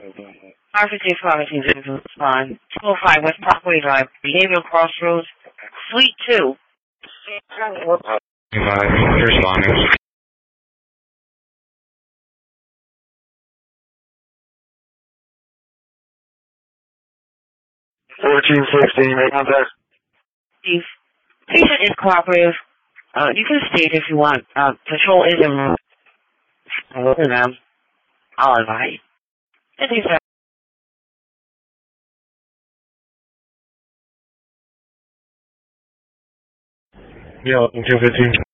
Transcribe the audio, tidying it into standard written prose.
R58 Pharmacy respond. 205 West Parkway Drive, Behavioral Crossroads, Suite 2. Responding. 1416, make contact. Steve, patient is cooperative. You can state if you want. Patrol is in room. I'll advise. Thank you, sir. Yeah, 215.